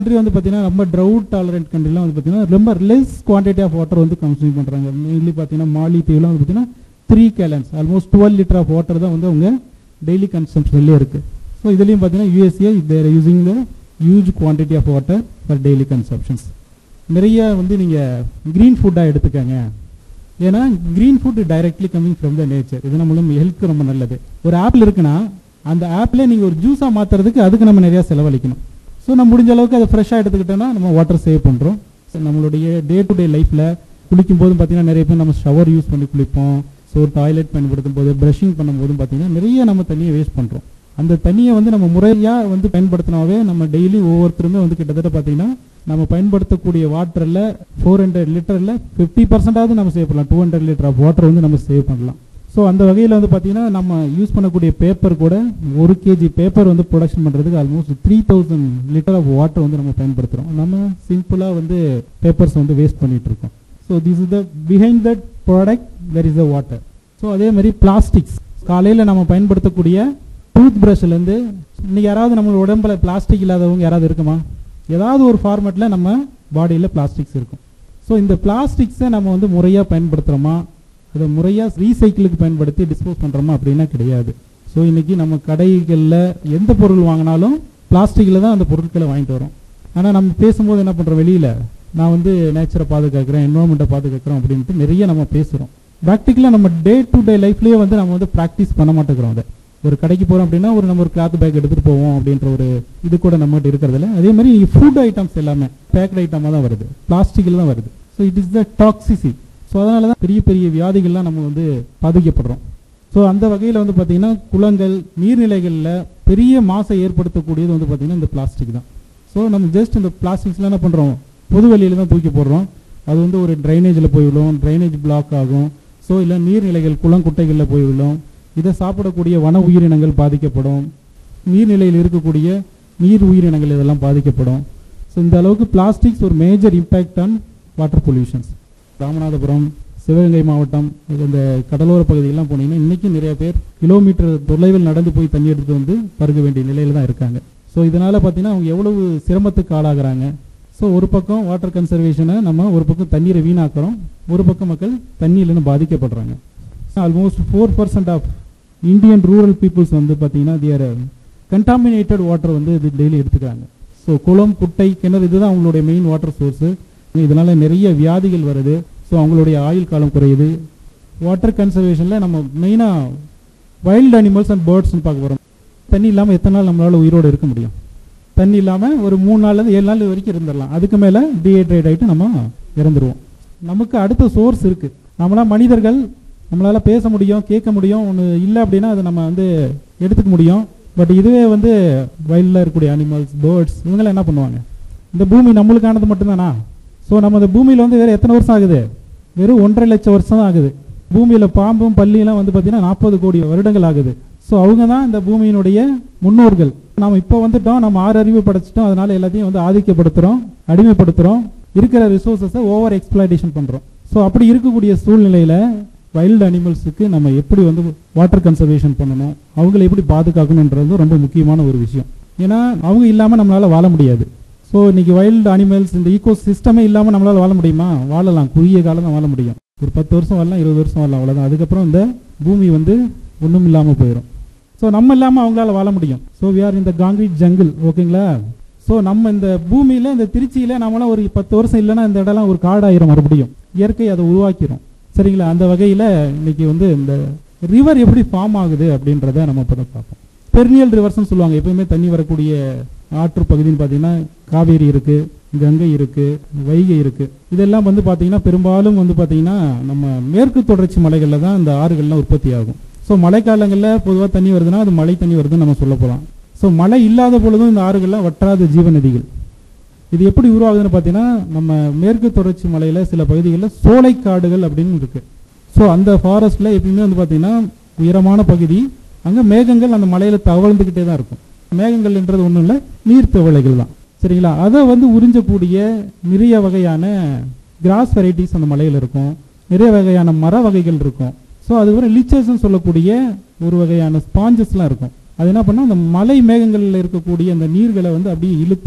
Country வந்து பார்த்தீங்கன்னா ரொம்ப ட்ரவுட் டாலரண்ட் கண்ட்ரிலாம் வந்து பார்த்தீங்கன்னா ரொம்ப லெஸ் குவான்டிட்டி ஆஃப் வாட்டர் வந்து கன்சியூம் பண்ணுறாங்க. மெயின்லி பார்த்தீங்கன்னா மாலி தீவுலாம் வந்து பார்த்தீங்கன்னா 3 gallons almost 12 litre of water தான் வந்து அவங்க டெய்லி கன்சம்ஷன்லேயே இருக்குது. ஸோ இதுலேயும் பார்த்தீங்கன்னா USA there using the huge quantity of water for daily consumptions. நிறைய வந்து நீங்கள் க்ரீன் ஃபுட்டாக எடுத்துக்கங்க. ஏன்னா green food directly coming from the nature. இது நம்மளும் ஹெல்த்துக்கு ரொம்ப நல்லது. ஒரு ஆப்பிள் இருக்குன்னா அந்த ஆப்பிளே நீங்கள் ஒரு ஜூஸாக மாற்றுறதுக்கு அதுக்கு நம்ம நிறையா செலவழிக்கணும். ஸோ நம்ம முடிஞ்ச அளவுக்கு அதை ஃப்ரெஷ்ஷாக எடுத்துக்கிட்டோன்னா நம்ம வாட்டர் சேவ் பண்ணுறோம். ஸோ நம்மளுடைய டே டு டே லைஃப்பில் குளிக்கும் போதும் பார்த்தீங்கன்னா நிறைய பேர் நம்ம ஷவர் யூஸ் பண்ணி குளிப்போம். ஸோ டாய்லெட் பயன்படுத்தும் போது ப்ரஷிங் பண்ணும்போதும் பார்த்தீங்கன்னா நிறைய நம்ம தண்ணியை வேஸ்ட் பண்ணுறோம். அந்த தண்ணியை வந்து நம்ம முறையாக வந்து பயன்படுத்தினாவே நம்ம டெய்லி ஒவ்வொருத்தருமே வந்து கிட்டத்தட்ட பார்த்தீங்கன்னா நம்ம பயன்படுத்தக்கூடிய வாட்டரில் 400 லிட்டரில் 50% நம்ம சேவ் பண்ணலாம். 200 லிட்டர் ஆஃப் வாட்டர் வந்து நம்ம சேவ் பண்ணலாம். ஸோ அந்த வகையில் வந்து பார்த்தீங்கன்னா நம்ம யூஸ் பண்ணக்கூடிய பேப்பர் கூட 1 kg பேப்பர் வந்து ப்ரொடக்ஷன் பண்ணுறதுக்கு ஆல்மோஸ்ட் 3000 லிட்டர் ஆஃப் வாட்டர் வந்து நம்ம பயன்படுத்துகிறோம். நம்ம சிம்பிளாக வந்து பேப்பர்ஸ் வந்து வேஸ்ட் பண்ணிகிட்டு இருக்கோம். So this is the behind that product there is the water. So அதே மாதிரி பிளாஸ்டிக்ஸ் காலையில் நம்ம பயன்படுத்தக்கூடிய டூத் ப்ரஷ்லேருந்து இன்னைக்கு யாராவது நம்ம உடம்புல பிளாஸ்டிக் இல்லாதவங்க யாராவது இருக்குமா? ஏதாவது ஒரு ஃபார்மேட்டில் நம்ம பாடியில் பிளாஸ்டிக்ஸ் இருக்கும். ஸோ இந்த பிளாஸ்டிக்ஸை நம்ம வந்து முறையாக பயன்படுத்துகிறோமா, அதை முறையாக ரீசைக்கிளுக்கு பயன்படுத்தி டிஸ்போஸ் பண்ணுறோமா அப்படின்னா கிடையாது. ஸோ இன்றைக்கி நம்ம கடைகளில் எந்த பொருள் வாங்கினாலும் பிளாஸ்டிக்கில் தான் அந்த பொருட்களை வாங்கிட்டு வரோம். ஆனால் நம்ம பேசும்போது என்ன பண்ணுறோம், வெளியில் நான் வந்து நேச்சரை பாதுகாக்கிறேன், என்வரான்மெண்ட்டை பாதுகாக்கிறோம் அப்படின்ட்டு நிறைய நம்ம பேசுகிறோம். ப்ராக்டிக்கலாக நம்ம டே டு டே லைஃப்லேயே வந்து நம்ம வந்து ப்ராக்டிஸ் பண்ண மாட்டேங்கிறோம். அதை ஒரு கடைக்கு போகிறோம் அப்படின்னா நம்ம ஒரு கிளாத் பேக் எடுத்துகிட்டு போவோம் அப்படின்ற ஒரு இது கூட நம்மகிட்ட இருக்கிறதில்ல. அதே மாதிரி ஃபுட் ஐட்டம்ஸ் எல்லாமே பேக்டு ஐட்டமாக தான் வருது, பிளாஸ்டிக்கில் தான் வருது. So it is the டாக்ஸிசி. So அதனால தான் பெரிய பெரிய வியாதிகள்லாம் நம்ம வந்து பாதிக்கப்படுறோம். ஸோ அந்த வகையில் வந்து பார்த்திங்கன்னா குளங்கள் நீர்நிலைகளில் பெரிய மாசை ஏற்படுத்தக்கூடியது வந்து பார்த்திங்கன்னா இந்த பிளாஸ்டிக் தான். ஸோ நம்ம ஜஸ்ட் இந்த பிளாஸ்டிக்ஸ்லாம் என்ன பண்ணுறோம், பொது வழியில் தான் தூக்கி போடுறோம். அது வந்து ஒரு ட்ரைனேஜில் போய் விழும், ட்ரைனேஜ் பிளாக் ஆகும். ஸோ இல்லை நீர்நிலைகள் குளம் குட்டைகளில் போய் விழும். இதை சாப்பிடக்கூடிய வன உயிரினங்கள் பாதிக்கப்படும். நீர்நிலையில் இருக்கக்கூடிய நீர் உயிரினங்கள் இதெல்லாம் பாதிக்கப்படும். ஸோ இந்த அளவுக்கு பிளாஸ்டிக்ஸ் ஒரு major impact on water pollutions. Ramanathapuram, Sivaganga மாவட்டம், இந்த கடலோர பகுதியெல்லாம் போனீங்கன்னா இன்றைக்கும் நிறைய பேர் கிலோமீட்டர் தொலைவில் நடந்து போய் தண்ணி எடுத்து வந்து பருக வேண்டிய நிலையில் தான் இருக்காங்க. ஸோ இதனால் பார்த்தீங்கன்னா அவங்க எவ்வளவு சிரமத்துக்கு ஆளாகிறாங்க. ஸோ ஒரு பக்கம் வாட்டர் கன்சர்வேஷனை நம்ம ஒரு பக்கம் தண்ணீரை வீணாக்கிறோம், ஒரு பக்கம் மக்கள் தண்ணியில்னு பாதிக்கப்படுறாங்க. Almost 4% of Indian rural peoples வந்து பார்த்தீங்கன்னா தியர் கண்டாமினேட்டட் வாட்டர் வந்து இது டெய்லி எடுத்துக்கிறாங்க. ஸோ குளம், குட்டை, கிணறு இதுதான் அவங்களுடைய மெயின் வாட்டர் சோர்ஸு. இதனால் நிறைய வியாதிகள் வருது. ஸோ அவங்களுடைய ஆயுள் காலம் குறையுது. வாட்டர் கன்சர்வேஷனில் நம்ம மெயினாக வைல்டு அனிமல்ஸ் அண்ட் பேர்ட்ஸ்னு பார்க்க போகிறோம். தண்ணி இல்லாமல் எத்தனை நாள் நம்மளால் உயிரோடு இருக்க முடியும்? தண்ணி இல்லாமல் ஒரு 3 நாள்லேருந்து 7 நாள் வரைக்கும் இருந்துடலாம். அதுக்கு மேலே டீஹைட்ரேட் ஆகிட்டு நம்ம இறந்துருவோம். நமக்கு அடுத்த சோர்ஸ் இருக்குது. நம்மளாம் மனிதர்கள், நம்மளால் பேச முடியும், கேட்க முடியும். ஒன்று இல்லை அப்படின்னா அதை நம்ம வந்து எடுத்துக்க முடியும். பட் இதுவே வந்து வயலில் இருக்கக்கூடிய அனிமல்ஸ், பேர்ட்ஸ் இவங்களாம் என்ன பண்ணுவாங்க? இந்த பூமி நம்மளுக்கானது மட்டும்தானா? ஸோ நம்ம இந்த பூமியில் வந்து வேறு எத்தனை வருஷம் ஆகுது? வெறும் 1.5 லட்சம் வருஷம் தான் ஆகுது. பூமியில் பாம்பும் பல்லியெல்லாம் வந்து பார்த்தீங்கன்னா 40 கோடி வருடங்கள் ஆகுது. ஸோ அவங்க தான் இந்த பூமியினுடைய முன்னோர்கள். நம்ம இப்போ வந்துட்டோம், நம்ம 6 அறிவு படைச்சிட்டோம். அதனால எல்லாத்தையும் வந்து ஆதிக்கப்படுத்துகிறோம், அடிமைப்படுத்துகிறோம், இருக்கிற ரிசோர்ஸஸை ஓவர் எக்ஸ்ப்ளாய்டேஷன் பண்ணுறோம். ஸோ அப்படி இருக்கக்கூடிய சூழ்நிலையில் வைல்டு அனிமல்ஸுக்கு நம்ம எப்படி வந்து வாட்டர் கன்சர்வேஷன் பண்ணணும், அவங்களை எப்படி பாதுகாக்கணுன்றது ரொம்ப முக்கியமான ஒரு விஷயம். ஏன்னா அவங்க இல்லாமல் நம்மளால் வாழ முடியாது. ஸோ இன்றைக்கி வைல்டு அனிமல்ஸ் இந்த ஈகோ சிஸ்டமே இல்லாமல் நம்மளால் வாழ முடியுமா? வாழலாம், குறுகிய காலம் தான் வாழ முடியும். ஒரு 10 வருஷம் வாழலாம், 20 வருஷம் வாழலாம், அவ்வளோதான். அதுக்கப்புறம் இந்த பூமி வந்து ஒன்றும் இல்லாமல் போயிடும். ஸோ நம்ம இல்லாமல் அவங்களால வாழ முடியும். ஸோ வி ஆர் இந்த காங்கிரீட் ஜங்கிள், ஓகேங்களா? ஸோ நம்ம இந்த பூமியில், இந்த திருச்சியில் நம்மளாம் ஒரு 10 வருஷம் இல்லைன்னா இந்த இடம்லாம் ஒரு காடாயிரம் மறுபடியும். இயற்கை அதை உருவாக்கிடும், சரிங்களா? அந்த வகையில் இன்னைக்கு வந்து இந்த ரிவர் எப்படி ஃபார்ம் ஆகுது அப்படின்றத நம்ம இப்போ தான் பார்ப்போம். பெர்னியல் ரிவர்ஸ்னு சொல்லுவாங்க. எப்பயுமே தண்ணி வரக்கூடிய ஆற்று பகுதின்னு பார்த்தீங்கன்னா காவேரி இருக்குது, கங்கை இருக்குது, வைகை இருக்குது. இதெல்லாம் வந்து பார்த்தீங்கன்னா பெரும்பாலும் வந்து பார்த்தீங்கன்னா நம்ம மேற்கு தொடர்ச்சி மலைகளில் தான் இந்த ஆறுகள்லாம் உற்பத்தி ஆகும். ஸோ மழைக்காலங்களில் பொதுவாக தண்ணி வருதுன்னா அது மழை தண்ணி வருதுன்னு நம்ம சொல்ல போகலாம். ஸோ மழை இல்லாத பொழுதும் இந்த ஆறுகள்லாம் வற்றாத ஜீவநதிகள். இது எப்படி உருவாகுதுன்னு பார்த்தீங்கன்னா நம்ம மேற்கு தொடர்ச்சி மலையில் சில பகுதிகளில் சோலைக்காடுகள் அப்படின்னு இருக்குது. ஸோ அந்த ஃபாரஸ்ட்டில் எப்பயுமே வந்து பார்த்தீங்கன்னா உயரமான பகுதி, அங்கே மேகங்கள் அந்த மலையில் தவழ்ந்துக்கிட்டே தான் இருக்கும். மேகங்கள்ன்றது ஒன்றும் இல்லை, நீர்த்தவளைகள் தான், சரிங்களா? அதை வந்து உறிஞ்சக்கூடிய நிறைய வகையான கிராஸ் வெரைட்டிஸ் அந்த மலையில் இருக்கும், நிறைய வகையான மர வகைகள் இருக்கும். ஸோ அதுக்கப்புறம் லிச்சர்ஸ்ன்னு சொல்லக்கூடிய ஒரு வகையான ஸ்பாஞ்சஸ்லாம் இருக்கும். அது என்ன பண்ணால் அந்த மலை மேகங்களில் இருக்கக்கூடிய அந்த நீர்களை வந்து அப்படியே இழுத்து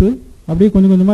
அப்படியே கொஞ்சம் கொஞ்சமாக